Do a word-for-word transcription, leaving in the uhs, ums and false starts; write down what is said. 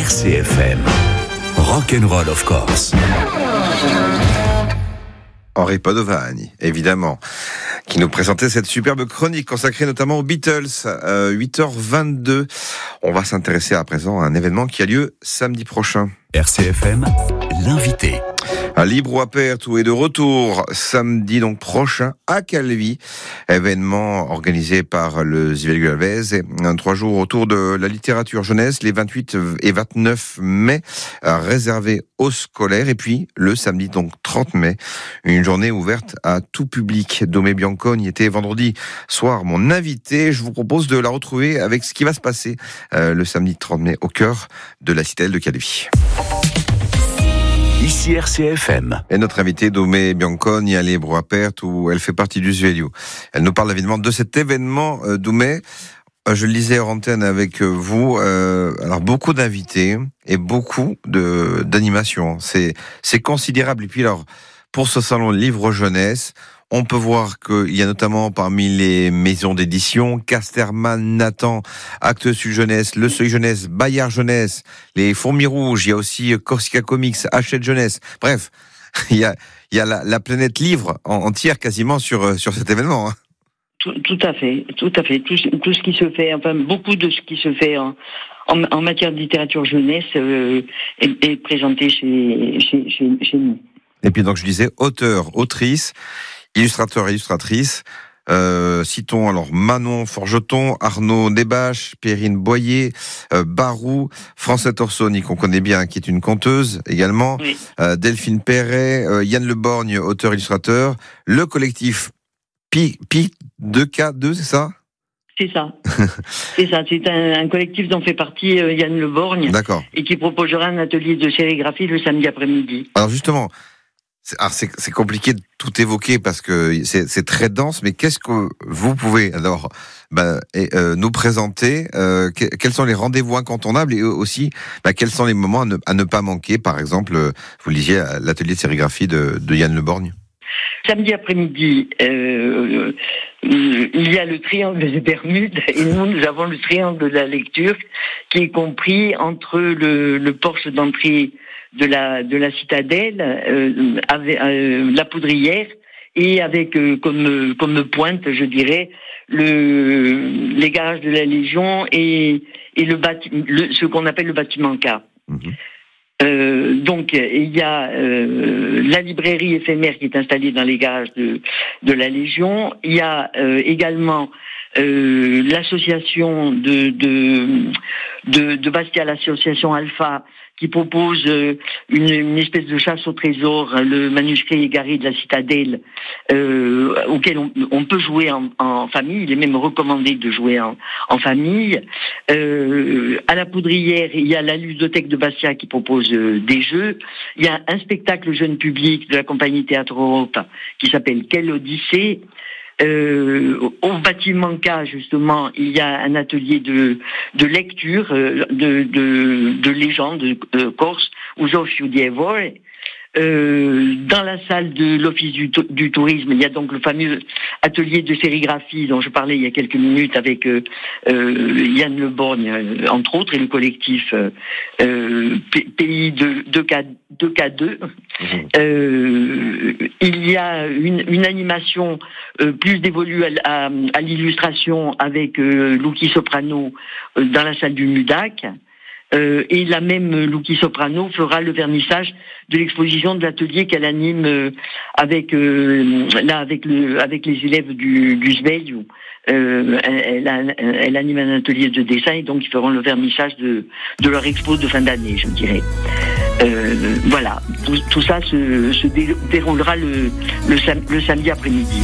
R C F M. Rock'n'roll of course. Henri Padovani, évidemment, qui nous présentait cette superbe chronique consacrée notamment aux Beatles. Euh, huit heures vingt-deux. On va s'intéresser à présent à un événement qui a lieu samedi prochain. R C F M, l'invité. À Libro Aperto est de retour samedi donc prochain à Calvi, événement organisé par le Zivel Alves, un trois jours autour de la littérature jeunesse, les vingt-huit et vingt-neuf mai, réservé aux scolaires, et puis le samedi donc trente mai, une journée ouverte à tout public. Domé Bianconi était vendredi soir mon invité. Je vous propose de la retrouver avec ce qui va se passer euh, le samedi trente mai au cœur de la citadelle de Calvi. Ici R C F M. Et notre invitée, Domé Bianconi, à Libro Aperto, où elle fait partie du Sveliu. Elle nous parle évidemment de cet événement. Euh, Domé, euh, je le lisais en antenne avec vous, euh, alors beaucoup d'invités et beaucoup de, d'animations. C'est, c'est considérable. Et puis alors, pour ce salon Livre Jeunesse, on peut voir qu'il y a notamment parmi les maisons d'édition, Casterman, Nathan, Actes Sud Jeunesse, Le Seuil Jeunesse, Bayard Jeunesse, les Fourmis Rouges, il y a aussi Corsica Comics, Hachette Jeunesse. Bref, il y a, il y a la, la planète livre entière quasiment sur, sur cet événement. Hein. Tout, tout à fait, tout à fait. Tout, tout ce qui se fait, enfin beaucoup de ce qui se fait en, en, en matière de littérature jeunesse euh, est, est présenté chez, chez, chez, chez nous. Et puis donc je disais auteur, autrice, illustrateur, illustratrice. Euh, citons alors Manon Forgeton, Arnaud Desbaches, Perrine Boyer, euh, Barou, Francette Orsoni qu'on connaît bien, qui est une conteuse également, oui. euh, Delphine Perret, euh, Yann Le Borgne, auteur illustrateur, le collectif Pi, Pi deux K deux, c'est ça? C'est ça. c'est ça. C'est un, un collectif dont fait partie euh, Yann Le Borgne. D'accord. Et qui proposera un atelier de sérigraphie le samedi après-midi. Alors justement, c'est, alors c'est, c'est compliqué de tout évoquer parce que c'est, c'est très dense, mais qu'est-ce que vous pouvez alors ben, et, euh, nous présenter euh, que, Quels sont les rendez-vous incontournables et aussi ben, quels sont les moments à ne, à ne pas manquer? Par exemple, vous lisiez à l'atelier de sérigraphie de, de Yann Le Borgne. Samedi après-midi, euh, il y a le triangle des Bermudes et nous, nous avons le triangle de la lecture qui est compris entre le, le porche d'entrée de la de la citadelle, euh, avec euh, la poudrière et avec euh, comme comme pointe, je dirais, le les garages de la Légion et et le bâtiment, le, ce qu'on appelle le bâtiment K. Mmh. Euh, donc il y a euh, la librairie éphémère qui est installée dans les garages de de la Légion. Il y a euh, également euh, l'association de de de, de Bastia, l'association Alpha, qui propose euh, une, une espèce de chasse au trésor, le manuscrit égaré de la citadelle, euh, auquel on, on peut jouer en, en famille. Il est même recommandé de jouer en, en famille. Euh, à la Poudrière, il y a la ludothèque de Bastia qui propose euh, des jeux. Il y a un spectacle jeune public de la compagnie Théâtre Europe qui s'appelle Quelle Odyssée. Euh, au bâtiment K, justement, il y a un atelier de, de lecture euh, de, de, de légendes euh, corse, Usofiu Dievore. Euh, dans la salle de l'Office du, du tourisme, il y a donc le fameux atelier de sérigraphie dont je parlais il y a quelques minutes avec euh, euh, Yann Le Borgne, euh, entre autres, et le collectif euh, euh, Pays deux K deux. Mmh. Euh, il y a une, une animation euh, plus dévolue à, à, à l'illustration avec euh, Lucky Soprano euh, dans la salle du MUDAC. Euh, et la même Lucky Soprano fera le vernissage de l'exposition de l'atelier qu'elle anime euh, avec euh, là avec le avec les élèves du, du Sveliu. Euh, elle, elle, elle anime un atelier de dessin et donc ils feront le vernissage de de leur expo de fin d'année, je dirais. Euh, voilà, tout, tout ça se, se déroulera le, le, sam, le samedi après-midi.